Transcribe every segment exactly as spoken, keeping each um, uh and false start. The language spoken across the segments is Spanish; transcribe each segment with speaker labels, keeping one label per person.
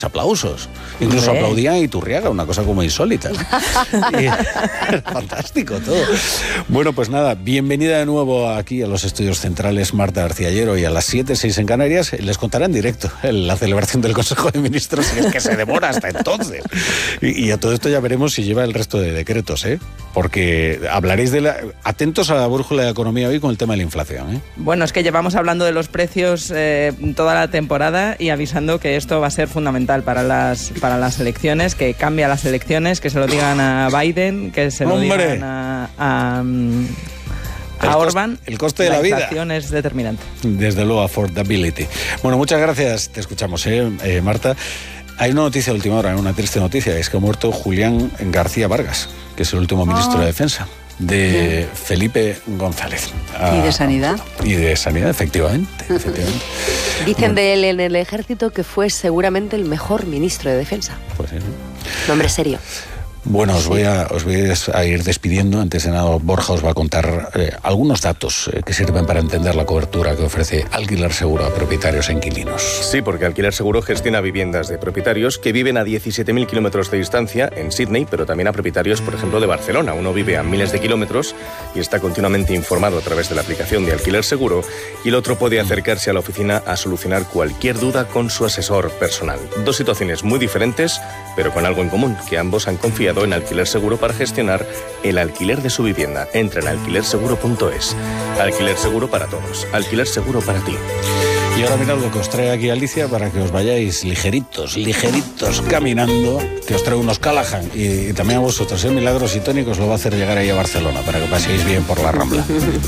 Speaker 1: aplausos. Incluso Hombre. aplaudía a Iturriaga, una cosa como insólita. Y, fantástico todo. Bueno, pues nada, bienvenida de nuevo aquí a los estudios centrales, Marta García Llero, y a las siete, seis en Canarias les contará en directo la celebración del Consejo de Ministros, y es que se demora hasta entonces. Y, y a todo esto ya veremos si lleva el resto de decretos, ¿eh? Porque hablaréis de la... Atentos a la brújula de economía hoy con el tema de la inflación, ¿eh?
Speaker 2: Bueno, es que llevamos hablando de los precios eh, toda la temporada y avisando que esto va a ser fundamental para las para las elecciones, que cambia las elecciones, que se lo digan a Biden, que se lo
Speaker 1: ¡Hombre!
Speaker 2: digan a, a, a
Speaker 1: el
Speaker 2: Orbán.
Speaker 1: Coste, el coste de la, la vida.
Speaker 2: La inflación es determinante.
Speaker 1: Desde luego, affordability. Bueno, muchas gracias, te escuchamos, ¿eh, eh, Marta? Hay una noticia de última hora, una triste noticia, es que ha muerto Julián García Vargas, que es el último ministro oh. de Defensa de sí. Felipe González.
Speaker 3: Ah, ¿Y de Sanidad?
Speaker 1: Y de Sanidad, efectivamente. efectivamente.
Speaker 3: Dicen de él en el ejército que fue seguramente el mejor ministro de Defensa.
Speaker 1: Pues sí.
Speaker 3: Nombre serio.
Speaker 1: Bueno, os voy a, os voy a ir despidiendo. Antes de nada, Borja os va a contar eh, algunos datos eh, que sirven para entender la cobertura que ofrece Alquiler Seguro a propietarios e inquilinos.
Speaker 4: Sí, porque Alquiler Seguro gestiona viviendas de propietarios que viven a diecisiete mil kilómetros de distancia en Sydney, pero también a propietarios, por ejemplo, de Barcelona. Uno vive a miles de kilómetros y está continuamente informado a través de la aplicación de Alquiler Seguro, y el otro puede acercarse a la oficina a solucionar cualquier duda con su asesor personal. Dos situaciones muy diferentes, pero con algo en común, que ambos han confiado en Alquiler Seguro para gestionar el alquiler de su vivienda. Entra en alquiler seguro punto es. Alquiler Seguro para todos. Alquiler Seguro para ti.
Speaker 1: Y ahora mirad lo que os trae aquí Alicia para que os vayáis ligeritos, ligeritos caminando, que os trae unos Callahan, y, y también a vosotros, ¿eh? Milagros y Tony, que os lo va a hacer llegar ahí a Barcelona para que paséis bien por la Rambla.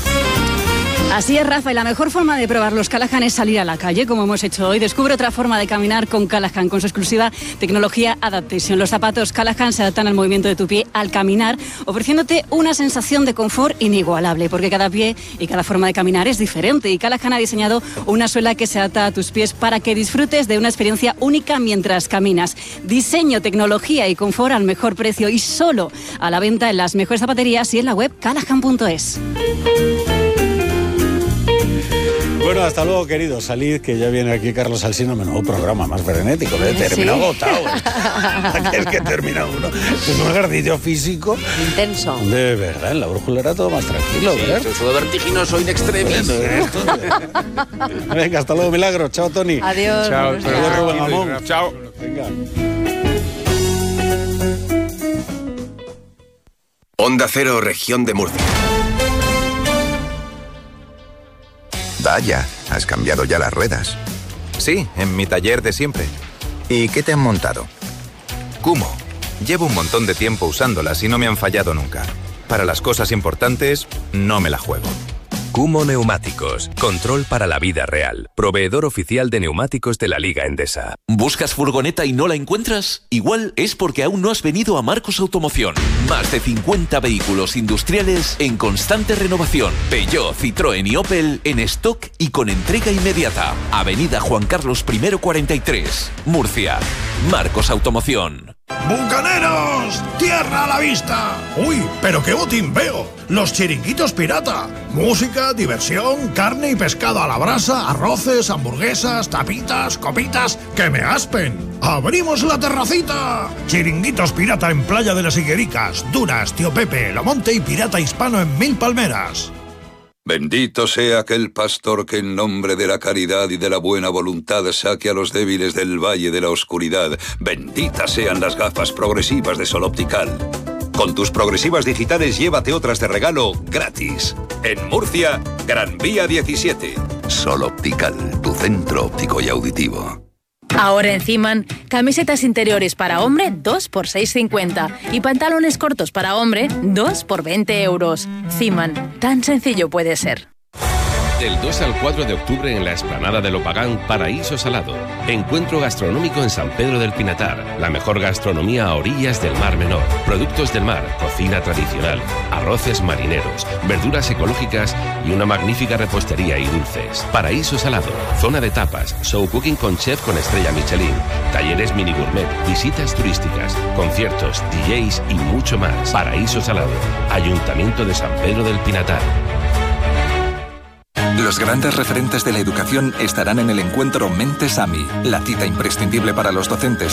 Speaker 5: Así es, Rafa, y la mejor forma de probar los Callahan es salir a la calle, como hemos hecho hoy. Descubre otra forma de caminar con Callahan, con su exclusiva tecnología Adaptation. Los zapatos Callahan se adaptan al movimiento de tu pie al caminar, ofreciéndote una sensación de confort inigualable, porque cada pie y cada forma de caminar es diferente, y Callahan ha diseñado una suela que se adapta a tus pies para que disfrutes de una experiencia única mientras caminas. Diseño, tecnología y confort al mejor precio, y solo a la venta en las mejores zapaterías y en la web callahan punto es.
Speaker 1: Bueno, hasta luego, queridos. Salid, que ya viene aquí Carlos Alsina. Menudo programa más frenético. ¿eh? Terminó ¿Sí? agotado. Es que termina uno. Es un ejercicio físico.
Speaker 3: Intenso.
Speaker 1: De verdad, en la brújula era todo más tranquilo, sí, ¿verdad?
Speaker 6: Todo vertiginoso in extremis.
Speaker 1: Venga, hasta luego, Milagro. Chao, Tony.
Speaker 3: Adiós.
Speaker 6: Chao.
Speaker 1: Adiós, Rubén Amón.
Speaker 6: Chao.
Speaker 1: Venga.
Speaker 7: Onda Cero, Región de Murcia.
Speaker 8: Vaya, ¿has cambiado ya las ruedas?
Speaker 9: Sí, en mi taller de siempre.
Speaker 8: ¿Y qué te han montado?
Speaker 9: Kumho. Llevo un montón de tiempo usándolas y no me han fallado nunca. Para las cosas importantes, no me la juego.
Speaker 10: Kumho Neumáticos. Control para la vida real. Proveedor oficial de neumáticos de la Liga Endesa.
Speaker 11: ¿Buscas furgoneta y no la encuentras? Igual es porque aún no has venido a Marcos Automoción. Más de cincuenta vehículos industriales en constante renovación. Peugeot, Citroën y Opel en stock y con entrega inmediata. Avenida Juan Carlos primero cuarenta y tres, Murcia. Marcos Automoción.
Speaker 12: ¡Bucaneros! ¡Tierra a la vista! ¡Uy, pero qué botín veo! ¡Los chiringuitos pirata! Música, diversión, carne y pescado a la brasa, arroces, hamburguesas, tapitas, copitas... ¡Que me aspen! ¡Abrimos la terracita! Chiringuitos pirata en Playa de las Higuericas, Duras, Tío Pepe, Lomonte y Pirata Hispano en Mil Palmeras.
Speaker 13: Bendito sea aquel pastor que en nombre de la caridad y de la buena voluntad saque a los débiles del valle de la oscuridad. Benditas sean las gafas progresivas de Sol Optical. Con tus progresivas digitales llévate otras de regalo gratis. En Murcia, Gran Vía diecisiete.
Speaker 8: Sol Optical, tu centro óptico y auditivo.
Speaker 14: Ahora en Ziman, camisetas interiores para hombre dos por seis cincuenta y pantalones cortos para hombre dos por veinte euros. Ziman, tan sencillo puede ser.
Speaker 15: Del dos al cuatro de octubre en la explanada de Lopagán, Paraíso Salado. Encuentro gastronómico en San Pedro del Pinatar. La mejor gastronomía a orillas del Mar Menor. Productos del mar, cocina tradicional, arroces marineros, verduras ecológicas y una magnífica repostería y dulces. Paraíso Salado. Zona de tapas, show cooking con chef con estrella Michelin, talleres mini gourmet, visitas turísticas, conciertos, D Js y mucho más. Paraíso Salado. Ayuntamiento de San Pedro del Pinatar.
Speaker 16: Los grandes referentes de la educación estarán en el encuentro Mentes AMI, la cita imprescindible para los docentes